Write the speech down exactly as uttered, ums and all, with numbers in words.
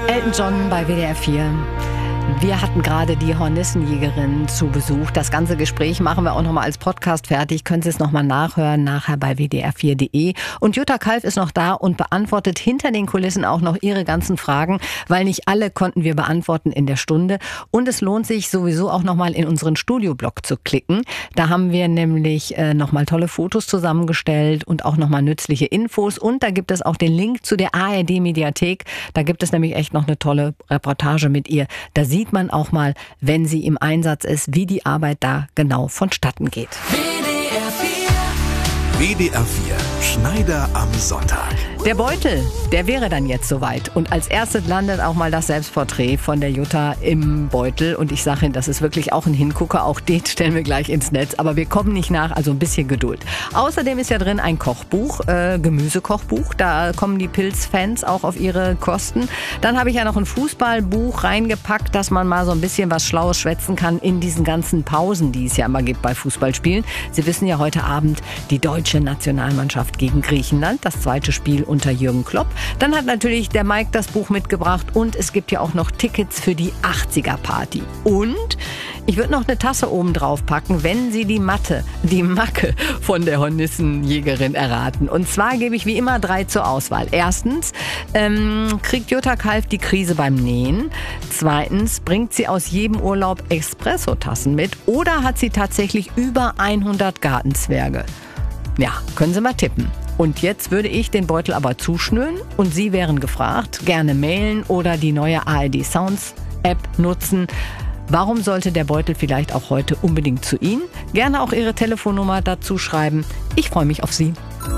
Elton John bei W D R vier. Wir hatten gerade die Hornissenjägerin zu Besuch. Das ganze Gespräch machen wir auch nochmal als Podcast fertig. Können Sie es nochmal nachhören, nachher bei w d r vier punkt d e. Und Jutta Kalf ist noch da und beantwortet hinter den Kulissen auch noch Ihre ganzen Fragen, weil nicht alle konnten wir beantworten in der Stunde. Und es lohnt sich sowieso auch nochmal in unseren Studioblog zu klicken. Da haben wir nämlich äh, nochmal tolle Fotos zusammengestellt und auch nochmal nützliche Infos. Und da gibt es auch den Link zu der A R D-Mediathek. Da gibt es nämlich echt noch eine tolle Reportage mit ihr. Da sieht man auch mal, wenn sie im Einsatz ist, wie die Arbeit da genau vonstatten geht. W D R vier. W D R vier. Schneider am Sonntag. Der Beutel, der wäre dann jetzt soweit. Und als erstes landet auch mal das Selbstporträt von der Jutta im Beutel. Und ich sage Ihnen, das ist wirklich auch ein Hingucker. Auch den stellen wir gleich ins Netz. Aber wir kommen nicht nach, also ein bisschen Geduld. Außerdem ist ja drin ein Kochbuch, äh, Gemüsekochbuch. Da kommen die Pilzfans auch auf ihre Kosten. Dann habe ich ja noch ein Fußballbuch reingepackt, dass man mal so ein bisschen was Schlaues schwätzen kann in diesen ganzen Pausen, die es ja immer gibt bei Fußballspielen. Sie wissen ja, heute Abend die deutsche Nationalmannschaft gegen Griechenland. Das zweite Spiel unter Jürgen Klopp. Dann hat natürlich der Mike das Buch mitgebracht und es gibt ja auch noch Tickets für die achtziger-Party. Und ich würde noch eine Tasse oben drauf packen, wenn Sie die Matte, die Macke von der Hornissenjägerin erraten. Und zwar gebe ich wie immer drei zur Auswahl. Erstens, ähm, kriegt Jutta Kalf die Krise beim Nähen? Zweitens, bringt sie aus jedem Urlaub Espresso-Tassen mit? Oder hat sie tatsächlich über hundert Gartenzwerge? Ja, können Sie mal tippen. Und jetzt würde ich den Beutel aber zuschnüren und Sie wären gefragt, gerne mailen oder die neue A R D Sounds App nutzen. Warum sollte der Beutel vielleicht auch heute unbedingt zu Ihnen? Gerne auch Ihre Telefonnummer dazu schreiben. Ich freue mich auf Sie.